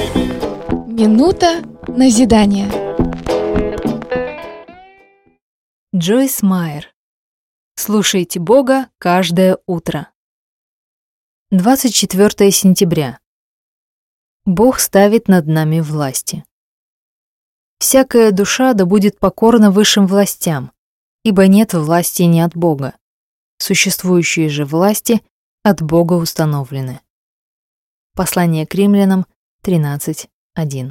Минута назидания. Джойс Майер. Слушайте Бога каждое утро. 24 сентября. Бог ставит над нами власти. Всякая душа да будет покорна высшим властям, ибо нет власти не от Бога. Существующие же власти от Бога установлены. Послание к Римлянам 13:1.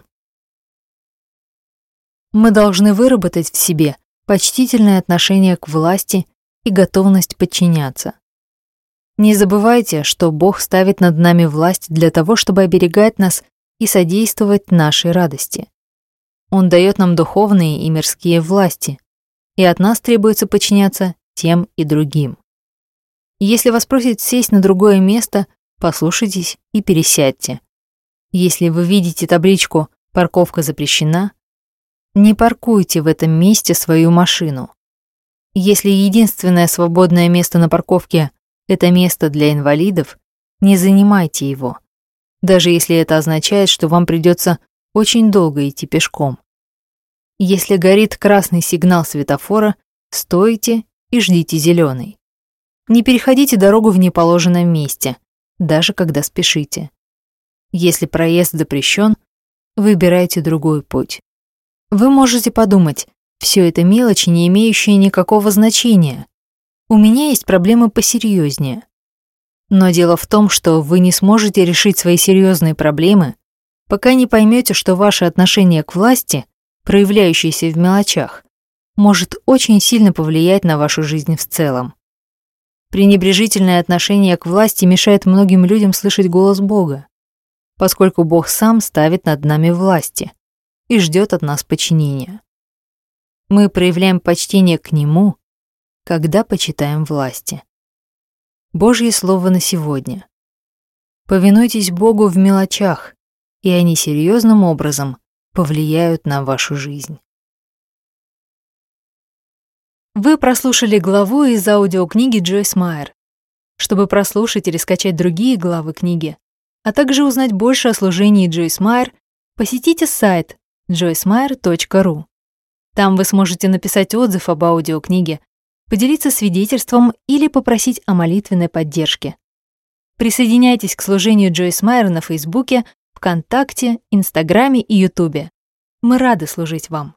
Мы должны выработать в себе почтительное отношение к власти и готовность подчиняться. Не забывайте, что Бог ставит над нами власть для того, чтобы оберегать нас и содействовать нашей радости. Он дает нам духовные и мирские власти, и от нас требуется подчиняться тем и другим. Если вас просят сесть на другое место, послушайтесь и пересядьте. Если вы видите табличку «Парковка запрещена», не паркуйте в этом месте свою машину. Если единственное свободное место на парковке – это место для инвалидов, не занимайте его, даже если это означает, что вам придется очень долго идти пешком. Если горит красный сигнал светофора, стойте и ждите зеленый. Не переходите дорогу в неположенном месте, даже когда спешите. Если проезд запрещен, выбирайте другой путь. Вы можете подумать, все это мелочи, не имеющие никакого значения. У меня есть проблемы посерьезнее. Но дело в том, что вы не сможете решить свои серьезные проблемы, пока не поймете, что ваше отношение к власти, проявляющееся в мелочах, может очень сильно повлиять на вашу жизнь в целом. Пренебрежительное отношение к власти мешает многим людям слышать голос Бога, поскольку Бог сам ставит над нами власти и ждет от нас подчинения. Мы проявляем почтение к Нему, когда почитаем власти. Божье слово на сегодня. Повинуйтесь Богу в мелочах, и они серьезным образом повлияют на вашу жизнь. Вы прослушали главу из аудиокниги Джойс Майер. Чтобы прослушать или скачать другие главы книги, а также узнать больше о служении Джойс Майер, посетите сайт joycemeyer.ru. Там вы сможете написать отзыв об аудиокниге, поделиться свидетельством или попросить о молитвенной поддержке. Присоединяйтесь к служению Джойс Майер на Фейсбуке, ВКонтакте, Инстаграме и Ютубе. Мы рады служить вам.